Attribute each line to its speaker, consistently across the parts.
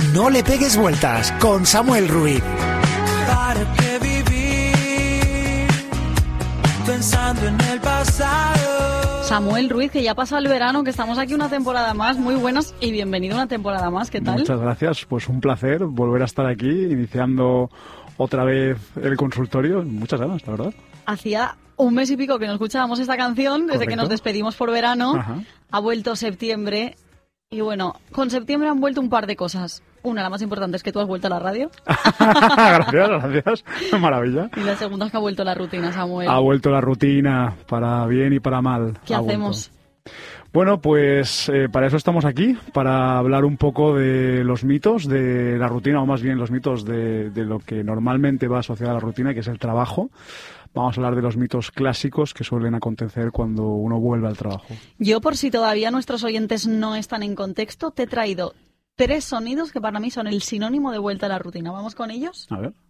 Speaker 1: No le pegues vueltas con Samuel Ruiz.
Speaker 2: ¿Para qué vivir pensando en el pasado?
Speaker 3: Samuel Ruiz, que ya pasa el verano, que estamos aquí una temporada más. Muy buenas y bienvenido a una temporada más. ¿Qué tal?
Speaker 4: Muchas gracias. Pues un placer volver a estar aquí, iniciando otra vez el consultorio. Muchas ganas, la verdad.
Speaker 3: Hacía un mes y pico que no escuchábamos esta canción, desde
Speaker 4: Correcto.
Speaker 3: que nos despedimos por verano.
Speaker 4: Ajá.
Speaker 3: Ha vuelto septiembre. Y bueno, con septiembre han vuelto un par de cosas. Una, la más importante, es que tú has vuelto a la radio.
Speaker 4: Gracias. Maravilla.
Speaker 3: Y la segunda es que ha vuelto la rutina, Samuel.
Speaker 4: Ha vuelto la rutina, para bien y para mal.
Speaker 3: ¿Qué hacemos?
Speaker 4: Bueno, pues para eso estamos aquí, para hablar un poco de los mitos de la rutina, o más bien los mitos de lo que normalmente va asociado a la rutina, que es el trabajo. Vamos a hablar de los mitos clásicos que suelen acontecer cuando uno vuelve al trabajo.
Speaker 3: Yo, por si todavía nuestros oyentes no están en contexto, te he traído 3 sonidos que para mí son el sinónimo de vuelta a la rutina. ¿Vamos con ellos?
Speaker 4: A ver.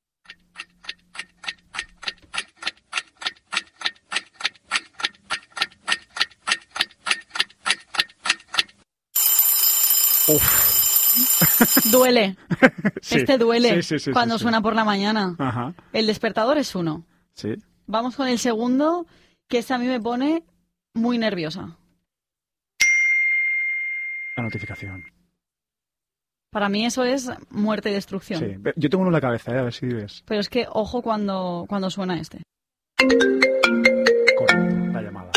Speaker 3: Duele.
Speaker 4: Sí.
Speaker 3: Este duele
Speaker 4: Sí,
Speaker 3: cuando
Speaker 4: sí.
Speaker 3: suena por la mañana.
Speaker 4: Ajá.
Speaker 3: El despertador es uno.
Speaker 4: Sí.
Speaker 3: Vamos con el segundo, que ese a mí me pone muy nerviosa.
Speaker 4: La notificación.
Speaker 3: Para mí eso es muerte y destrucción.
Speaker 4: Sí. Yo tengo uno en la cabeza, a ver si ves.
Speaker 3: Pero es que ojo cuando suena este.
Speaker 4: Correcto, la llamada.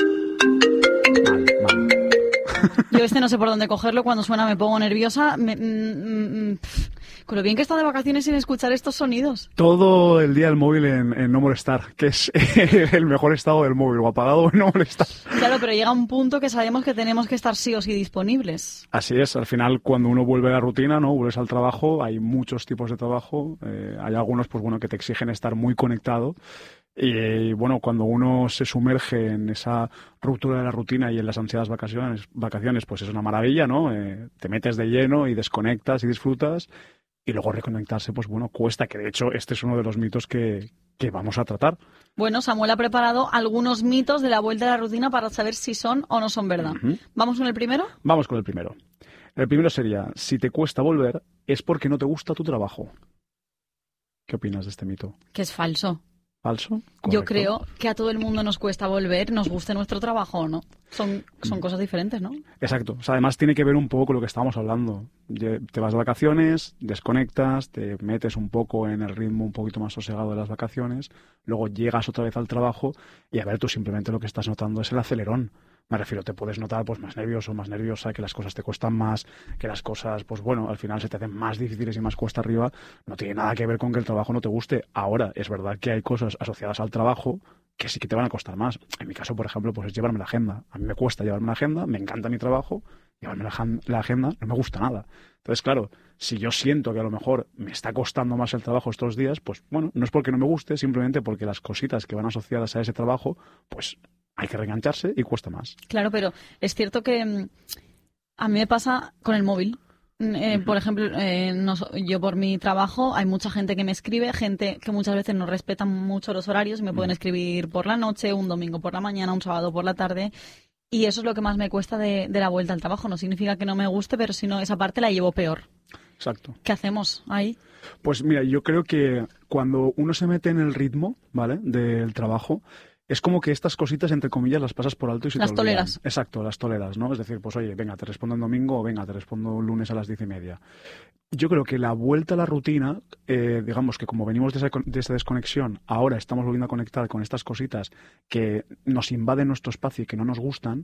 Speaker 4: Mal.
Speaker 3: Yo este no sé por dónde cogerlo, cuando suena me pongo nerviosa. Con lo bien que está de vacaciones sin escuchar estos sonidos.
Speaker 4: Todo el día el móvil en no molestar, que es el mejor estado del móvil, o apagado o en no molestar.
Speaker 3: Claro, pero llega un punto que sabemos que tenemos que estar sí o sí disponibles.
Speaker 4: Así es, al final cuando uno vuelve a la rutina, ¿no? Vuelves al trabajo, hay muchos tipos de trabajo, hay algunos pues bueno que te exigen estar muy conectado. Y bueno, cuando uno se sumerge en esa ruptura de la rutina y en las ansiadas vacaciones, pues es una maravilla, ¿no? Te metes de lleno y desconectas y disfrutas. Y luego reconectarse, pues bueno, cuesta, que de hecho este es uno de los mitos que vamos a tratar.
Speaker 3: Bueno, Samuel ha preparado algunos mitos de la vuelta a la rutina para saber si son o no son verdad.
Speaker 4: Uh-huh.
Speaker 3: ¿Vamos con el primero?
Speaker 4: Vamos con el primero. El primero sería, si te cuesta volver, es porque no te gusta tu trabajo. ¿Qué opinas de este mito?
Speaker 3: Que es falso.
Speaker 4: ¿Falso? Correcto.
Speaker 3: Yo creo que a todo el mundo nos cuesta volver, nos guste nuestro trabajo o no. Son cosas diferentes, ¿no?
Speaker 4: Exacto. O sea, además tiene que ver un poco con lo que estábamos hablando. Te vas de vacaciones, desconectas, te metes un poco en el ritmo un poquito más sosegado de las vacaciones, luego llegas otra vez al trabajo y a ver, tú simplemente lo que estás notando es el acelerón. Me refiero, te puedes notar pues más nervioso, más nerviosa, que las cosas te cuestan más, que las cosas, pues bueno, al final se te hacen más difíciles y más cuesta arriba. No tiene nada que ver con que el trabajo no te guste. Ahora, es verdad que hay cosas asociadas al trabajo que sí que te van a costar más. En mi caso, por ejemplo, pues es llevarme la agenda. A mí me cuesta llevarme la agenda, me encanta mi trabajo, llevarme la agenda no me gusta nada. Entonces, claro, si yo siento que a lo mejor me está costando más el trabajo estos días, pues bueno, no es porque no me guste, simplemente porque las cositas que van asociadas a ese reengancharse, pues hay que reengancharse y cuesta más.
Speaker 3: Claro, pero es cierto que a mí me pasa con el móvil. Por ejemplo, yo por mi trabajo hay mucha gente que me escribe, gente que muchas veces no respeta mucho los horarios, me pueden escribir por la noche, un domingo por la mañana, un sábado por la tarde, y eso es lo que más me cuesta de la vuelta al trabajo. No significa que no me guste, pero si no, esa parte la llevo peor.
Speaker 4: Exacto.
Speaker 3: ¿Qué hacemos ahí?
Speaker 4: Pues mira, yo creo que cuando uno se mete en el ritmo, ¿vale?, del trabajo, es como que estas cositas, entre comillas, las pasas por alto y se te olvidan.
Speaker 3: Las toleras.
Speaker 4: Exacto, las toleras, ¿no? Es decir, pues oye, venga, te respondo el domingo o venga, te respondo el lunes a las 10:30. Yo creo que la vuelta a la rutina, digamos que como venimos de esa desconexión, ahora estamos volviendo a conectar con estas cositas que nos invaden nuestro espacio y que no nos gustan,